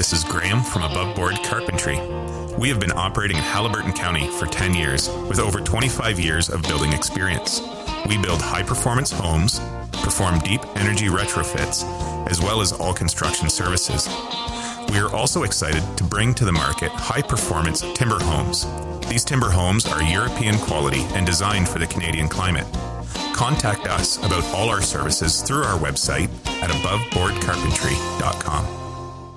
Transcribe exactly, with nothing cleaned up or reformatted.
this is Graham from Above Board Carpentry. We have been operating in Haliburton County for ten years with over twenty-five years of building experience. We build high-performance homes, perform deep energy retrofits, as well as all construction services. We are also excited to bring to the market high-performance timber homes. These timber homes are European quality and designed for the Canadian climate. Contact us about all our services through our website at above board carpentry dot com.